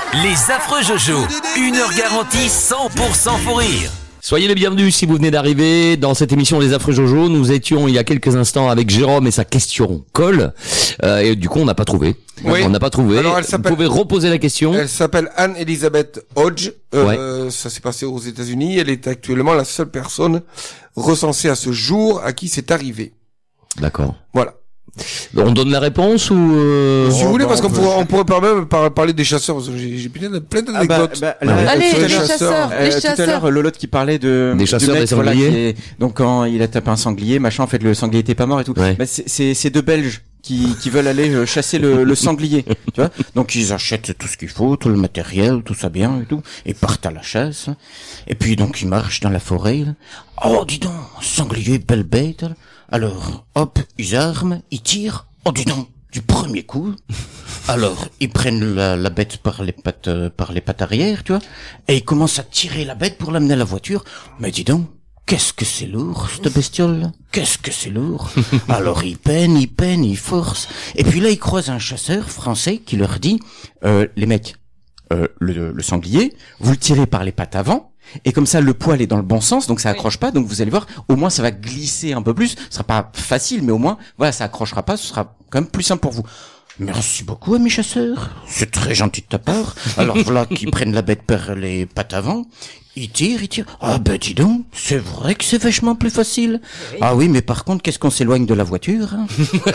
Les affreux Jojo, 1 heure garantie 100% fou rire. Soyez les bienvenus si vous venez d'arriver dans cette émission Les Affreux Jojo. Nous étions il y a quelques instants avec Jérôme et sa question colle. Et du coup, on n'a pas trouvé. Oui. On n'a pas trouvé. Alors, vous pouvez reposer la question. Elle s'appelle Anne-Elizabeth Hodge. Ça s'est passé aux États-Unis. Elle est actuellement la seule personne recensée à ce jour à qui c'est arrivé. D'accord. Voilà. On donne la réponse ou Si vous voulez, parce qu'on pourrait même parler des chasseurs. Parce que j'ai plein d'anecdotes. Allez, les chasseurs. Tout à l'heure, Lolotte qui parlait des chasseurs du mec, des sangliers. Donc quand il a tapé un sanglier, machin, en fait le sanglier était pas mort et tout. Ouais. Bah, c'est deux Belges qui veulent aller chasser le sanglier, tu vois. Donc ils achètent tout ce qu'il faut, tout le matériel, tout ça bien et tout, et partent à la chasse. Et puis donc ils marchent dans la forêt. Oh, dis donc, sanglier, belle bête. Alors, hop, ils arment, ils tirent. Oh, dis donc, du premier coup. Alors, ils prennent la bête par les pattes arrière, tu vois, et ils commencent à tirer la bête pour l'amener à la voiture. Mais dis donc, qu'est-ce que c'est lourd, cette bestiole-là. Qu'est-ce que c'est lourd. Alors, ils peinent, ils forcent. Et puis là, ils croisent un chasseur français qui leur dit, les mecs, le sanglier, vous le tirez par les pattes avant, et comme ça le poil est dans le bon sens, donc ça accroche pas, donc vous allez voir, au moins ça va glisser un peu plus, ce sera pas facile, mais au moins, voilà, ça accrochera pas, ce sera quand même plus simple pour vous. Merci beaucoup, ami chasseur. C'est très gentil de ta part. Alors voilà qu'ils prennent la bête par les pattes avant. Ils tirent. Ah ben dis donc, c'est vrai que c'est vachement plus facile. Oui. Ah oui, mais par contre, qu'est-ce qu'on s'éloigne de la voiture, hein?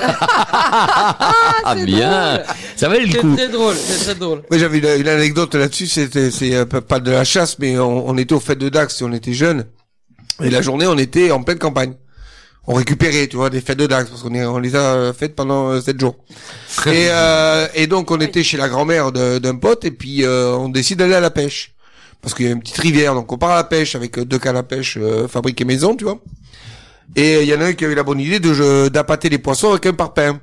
Ah bien, drôle. Ça va le coup. C'est très drôle. Oui, j'avais une anecdote là-dessus. C'est pas de la chasse, mais on était au Fêtes de Dax, on était jeunes. Et la journée, on était en pleine campagne. On récupérait, tu vois, des fêtes de Dax, parce on les a faites pendant 7 jours. Et donc, on était chez la grand-mère d'un pote, et puis on décide d'aller à la pêche. Parce qu'il y a une petite rivière, donc on part à la pêche avec 2 cannes à pêche fabriquées maison, tu vois. Et il y en a un qui avait la bonne idée d'appâter les poissons avec un parpaing.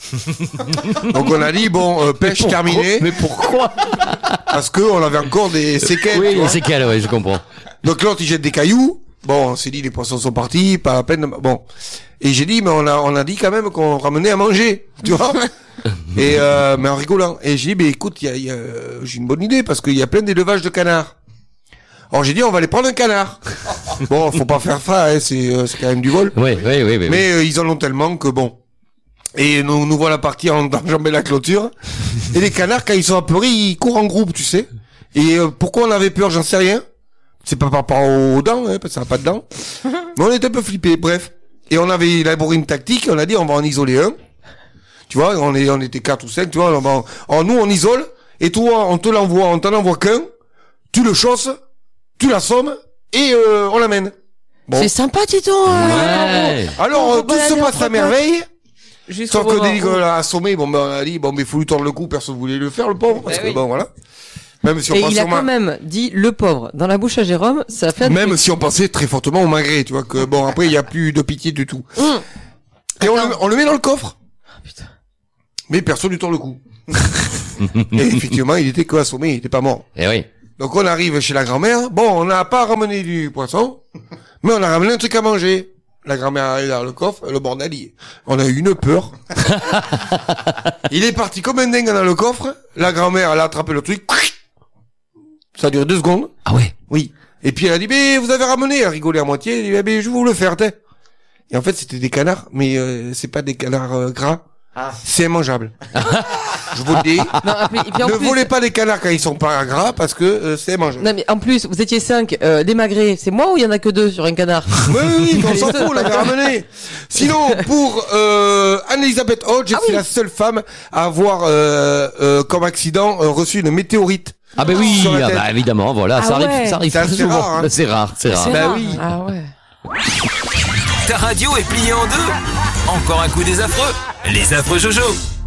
Donc on a dit, pêche terminée. Mais pourquoi? Parce que on avait encore des séquelles. Oui, des séquelles, ouais, je comprends. Donc l'autre, il jette des cailloux. Bon, on s'est dit, les poissons sont partis, pas la peine. Bon. Et j'ai dit, mais on a dit quand même qu'on ramenait à manger, tu vois. Et, mais en rigolant. Et j'ai dit, mais écoute, j'ai une bonne idée, parce qu'il y a plein d'élevages de canards. Alors j'ai dit, on va aller prendre un canard. Bon, faut pas faire ça, hein, c'est quand même du vol. Oui. Mais ils en ont tellement que bon. Et nous voilà partis enjamber la clôture. Et les canards, quand ils sont apeurés, ils courent en groupe, tu sais. Et pourquoi on avait peur, j'en sais rien. C'est pas par rapport aux dents, hein, parce que ça n'a pas de dents. Mais on était un peu flippés, bref. Et on avait élaboré une tactique, on a dit, on va en isoler un. Tu vois, on était 4 ou 5, tu vois, nous, on isole, et toi, on t'en envoie qu'un, tu le chausses, tu l'assommes, et on l'amène. Bon. C'est sympa, Tito. Ouais. Alors, tout se passe à merveille. Sauf que dès qu'on l'a assommé, on a dit, mais faut lui tordre le cou, personne voulait le faire, le pauvre, parce que voilà. Même si on et pense il a quand même dit le pauvre dans la bouche à Jérôme, ça fait même si on pensait très fortement au magret, tu vois que bon après il y a plus de pitié du tout. Et on le met dans le coffre. Oh, putain. Mais personne lui tord le cou. Et effectivement, il était assommé, il était pas mort. Eh oui. Donc on arrive chez la grand-mère. Bon, on n'a pas ramené du poisson, mais on a ramené un truc à manger. La grand-mère arrive dans le coffre, le bordel, on a eu une peur. Il est parti comme un dingue dans le coffre. La grand-mère, elle a attrapé le truc. Ça a duré 2 secondes. Ah ouais? Oui. Et puis elle a dit, mais vous avez ramené, elle a rigolé à moitié, elle a dit, mais je vais vous le faire, t'es. Et en fait, c'était des canards, mais c'est pas des canards gras. Ah. C'est immangeable. Je vous le dis. Non, et puis ne volez pas des canards quand ils sont pas gras, parce que c'est immangeable. Non, mais en plus, vous étiez 5, les magrets, c'est moi ou il y en a que 2 sur un canard? Oui, on s'en fout, on l'avait ramené. Sinon, pour Anne-Elizabeth Hodge, c'est la seule femme à avoir comme accident reçu une météorite. Ah ben oui, évidemment, voilà, ça arrive très souvent. Rare, hein. C'est rare. Bah oui. Ah ouais. Ta radio est pliée en 2. Encore un coup des affreux. Les affreux Jojo.